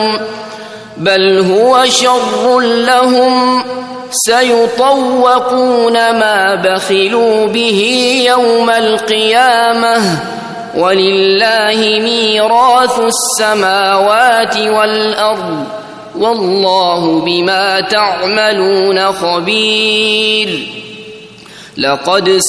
بل هو شر لهم سيطوقون ما بخلوا به يوم القيامة ولله ميراث السماوات والأرض والله بما تعملون خبير. لقد